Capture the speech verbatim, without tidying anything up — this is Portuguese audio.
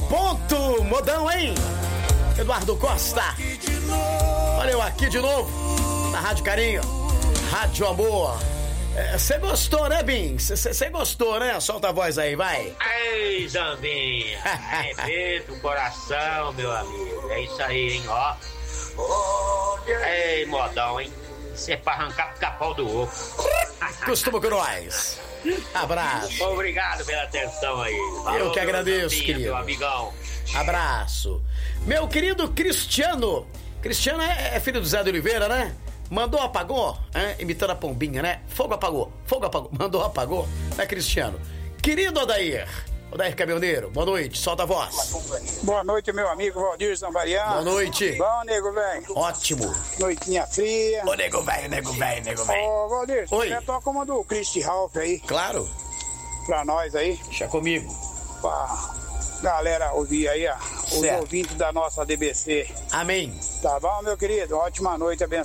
ponto, modão, hein? Eduardo Costa. Olha eu aqui de novo, na Rádio Carinho, Rádio Amor. Você é, gostou, né, Bim? Você gostou, né? Solta a voz aí, vai. Ei, Zambinha. Arrebenta o coração, meu amigo. É isso aí, hein, ó. Ei, modão, hein? Você é pra arrancar o capão do ovo. Costuma com nós. Abraço. Obrigado pela atenção aí. Falou, eu que agradeço, Zambinha, querido. Meu amigão. Abraço. Meu querido Cristiano. Cristiano é, é filho do Zé de Oliveira, né? Mandou, apagou, hein? Imitando a pombinha, né? Fogo apagou, fogo apagou, mandou, apagou, né, Cristiano? Querido Odair, Odair Caminhoneiro, boa noite, solta a voz. Boa noite, meu amigo Valdir Zambariano. Boa noite. Bom, nego velho. Ótimo. Noitinha fria. Ô, nego velho, nego velho, nego velho. Ô, Valdir, Oi. você toca uma do Christy Ralph aí. Claro. Pra nós aí. Deixa comigo. Pra galera ouvir aí, ó. Os Certo. ouvintes da nossa D B C. Amém. Tá bom, meu querido? Ótima noite, abençoada.